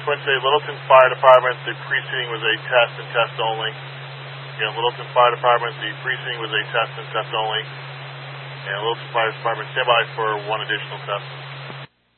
Twin City Littleton Fire Department, the preceding was a test and test only. Again, Littleton Fire Department, the preceding was a test and test only. And Littleton Fire Department, stand by for one additional test.